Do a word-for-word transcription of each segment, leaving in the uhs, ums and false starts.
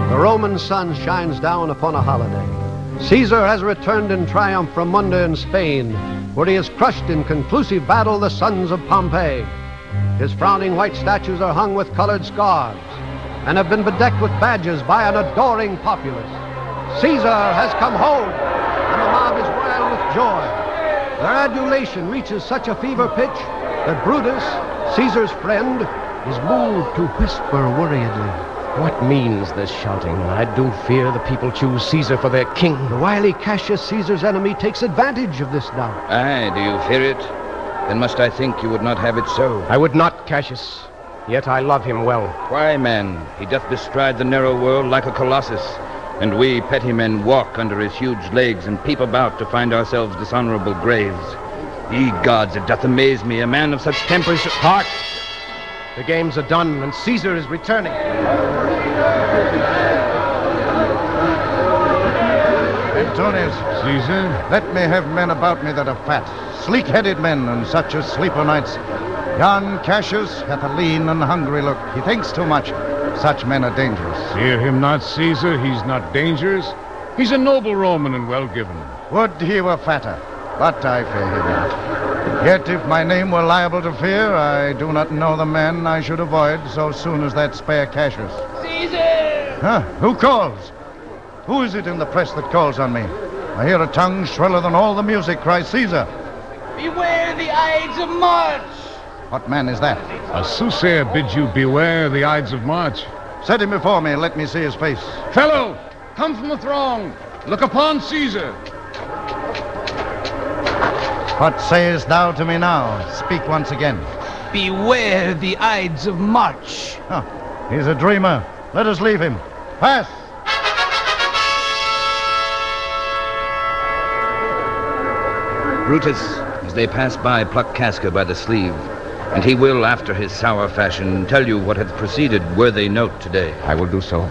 The Roman sun shines down upon a holiday. Caesar has returned in triumph from Munda in Spain, where he has crushed in conclusive battle the sons of Pompey. His frowning white statues are hung with colored scarves and have been bedecked with badges by an adoring populace. Caesar has come home, and the mob is wild with joy. Their adulation reaches such a fever pitch that Brutus, Caesar's friend, is moved to whisper worriedly. What means this shouting? I do fear the people choose Caesar for their king. The wily Cassius, Caesar's enemy, takes advantage of this doubt. Aye, do you fear it? Then must I think you would not have it so. I would not, Cassius. Yet I love him well. Why, man? He doth bestride the narrow world like a colossus, and we petty men walk under his huge legs and peep about to find ourselves dishonorable graves. Ye gods, it doth amaze me, a man of such temper should... Hark! The games are done, and Caesar is returning. Antonius, Caesar? let me have men about me that are fat, sleek-headed men, and such as sleep o' nights. Yon Cassius hath a lean and hungry look. He thinks too much. Such men are dangerous. Fear him not, Caesar. He's not dangerous. He's a noble Roman and well-given. Would he were fatter, but I fear him not. Yet if my name were liable to fear, I do not know the man I should avoid so soon as that spare Cassius. Caesar! Huh? Who calls? Who is it in the press that calls on me? I hear a tongue shriller than all the music cry Caesar. Beware the Ides of March! What man is that? A soothsayer bids you beware the Ides of March. Set him before me and let me see his face. Fellow, come from the throng. Look upon Caesar. What sayest thou to me now? Speak once again. Beware the Ides of March. Huh. He's a dreamer. Let us leave him. Pass! Brutus, as they pass by, pluck Casca by the sleeve, and he will, after his sour fashion, tell you what hath proceeded were they note today. I will do so.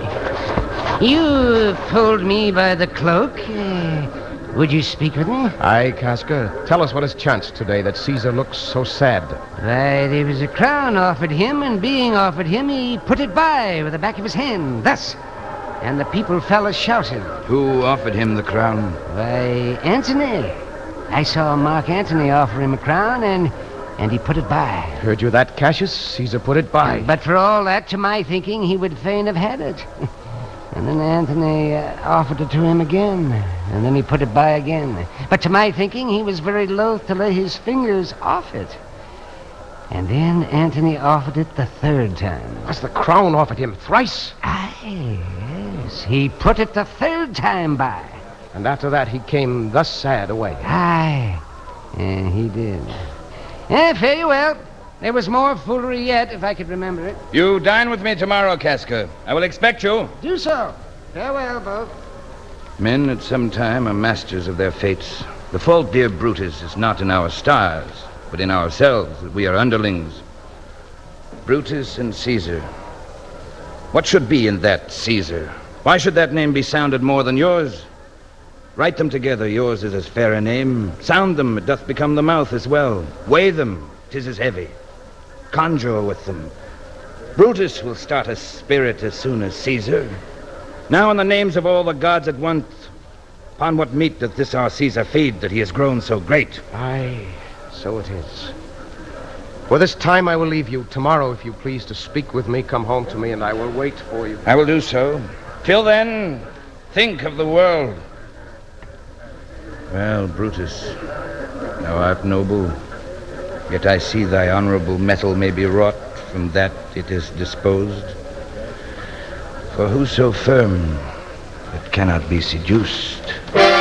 You pulled me by the cloak. Uh, would you speak with me? Aye, Casca. Tell us what has chanced today that Caesar looks so sad. Why, there was a crown offered him, and being offered him, he put it by with the back of his hand, thus. And the people fell a shouting. Who offered him the crown? Why, Antony. I saw Mark Antony offer him a crown, and and he put it by. Heard you that, Cassius? Caesar put it by. But for all that, to my thinking, he would fain have had it. And then Antony uh, offered it to him again, and then he put it by again. But to my thinking, he was very loath to lay his fingers off it. And then Antony offered it the third time. Was the crown offered him thrice? Aye, yes. He put it the third time by. And after that, he came thus sad away. Aye, and he did. Eh, fare you well. There was more foolery yet, if I could remember it. You dine with me tomorrow, Casca. I will expect you. Do so. Farewell, both. Men at some time are masters of their fates. The fault, dear Brutus, is not in our stars, but in ourselves, that we are underlings. Brutus and Caesar. What should be in that Caesar? Why should that name be sounded more than yours? Write them together, yours is as fair a name. Sound them, it doth become the mouth as well. Weigh them, 'tis as heavy. Conjure with them. Brutus will start a spirit as soon as Caesar. Now in the names of all the gods at once, upon what meat doth this our Caesar feed that he has grown so great? Aye, so it is. For this time I will leave you. Tomorrow, if you please to speak with me, come home to me, and I will wait for you. I will do so. Till then, think of the world. Well, Brutus, thou art noble, yet I see thy honorable metal may be wrought from that it is disposed. For who so firm that cannot be seduced?